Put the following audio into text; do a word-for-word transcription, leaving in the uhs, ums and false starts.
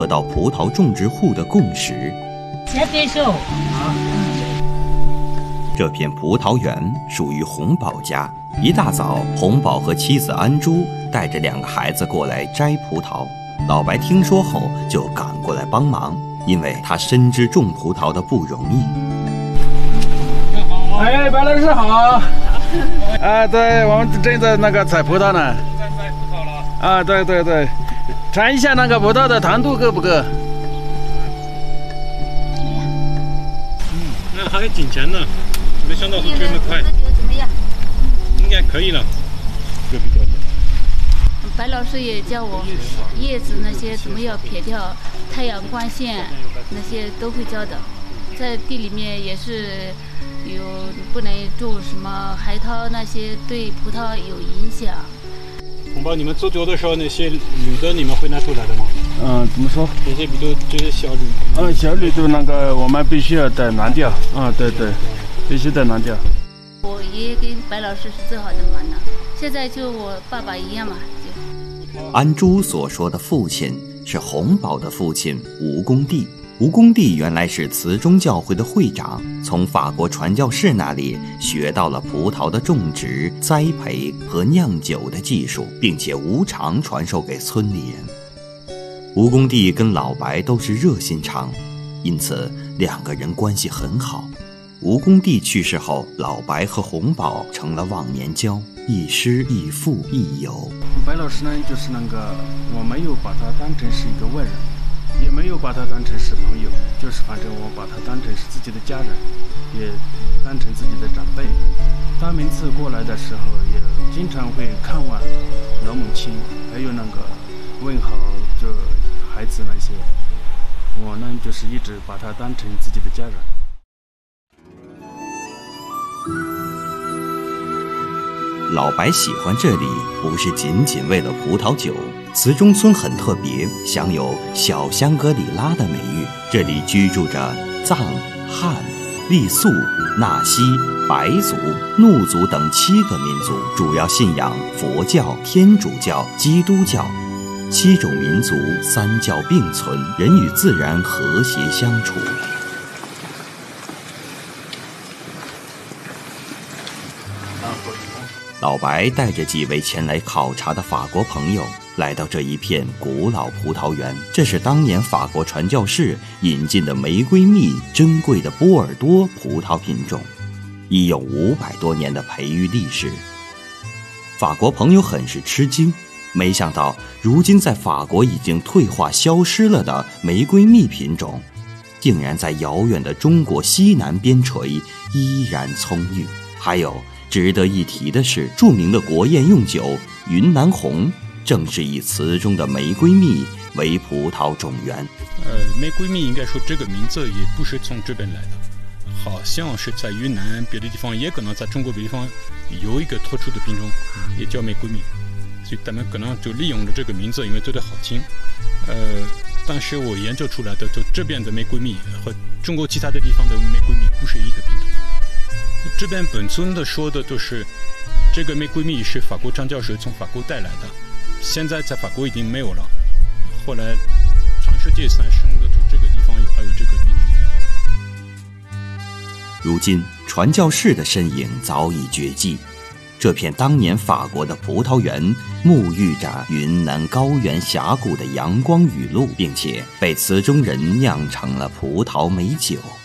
得到葡萄种植户的共识。 先接受啊。 这片葡萄园属于洪宝家。一大早，洪宝和妻子安珠带着两个孩子过来摘葡萄。老白听说后就赶过来帮忙，因为他深知种葡萄的不容易。 哎，白老师好！啊，对，我们正在那个采葡萄呢。 在摘葡萄了。 啊，对对对，尝一下那个葡萄的糖度够不够？ 嗯，那还挺甜的，没想到会这么快。 怎么样？ 应该可以了，这比较。 白老师也教我叶子那些怎么样撇掉，太阳光线那些都会教的。在地里面也是有不能种什么海涛，那些对葡萄有影响。 洪宝，你们做酒的时候那些铝的你们会拿出来的吗？ 嗯，怎么说？ 这些比如这些小铝。 嗯，小铝的那个我们必须要得拿掉。啊，对对，必须得拿掉。 我爷爷跟白老师是最好的嘛呢，现在就我爸爸一样嘛。 安珠所说的父亲是洪宝的父亲吴公弟。吴公弟原来是慈中教会的会长，从法国传教士那里学到了葡萄的种植、栽培和酿酒的技术，并且无偿传授给村里人。吴公弟跟老白都是热心肠，因此两个人关系很好。吴公弟去世后，老白和洪宝成了忘年交，亦师亦父亦友。 白老师呢，就是那个我没有把他当成是一个外人，也没有把他当成是朋友，就是反正我把他当成是自己的家人，也当成自己的长辈。他每次过来的时候，也经常会看望老母亲，还有那个问好这孩子那些。我呢，就是一直把他当成自己的家人。 老白喜欢这里，不是仅仅为了葡萄酒。慈中村很特别，享有小香格里拉的美誉。这里居住着藏、汉、傈僳、纳西、白族、怒族等七个民族，主要信仰佛教、天主教、基督教。七种民族三教并存，人与自然和谐相处。老白带着几位前来考察的法国朋友来到这一片古老葡萄园，这是当年法国传教士引进的玫瑰蜜珍贵的波尔多葡萄品种，已有五百多年的培育历史。法国朋友很是吃惊，没想到如今在法国已经退化消失了的玫瑰蜜品种，竟然在遥远的中国西南边陲依然葱郁。还有值得一提的是，著名的国宴用酒云南红正是以词中的玫瑰蜜为葡萄种源。 呃，玫瑰蜜应该说这个名字也不是从这边来的，好像是在云南别的地方，也可能在中国别的地方有一个特殊的品种，也叫玫瑰蜜，所以他们可能就利用了这个名字，因为觉得好听。呃，但是我研究出来的，就这边的玫瑰蜜和中国其他的地方的玫瑰蜜不是一个品种。这边本村的说的都是，这个玫瑰蜜是法国传教士从法国带来的，现在在法国已经没有了。后来全世界散生的，就这个地方有还有这个品种。 如今传教士的身影早已绝迹，这片当年法国的葡萄园沐浴着云南高原峡谷的阳光雨露，并且被词中人酿成了葡萄美酒。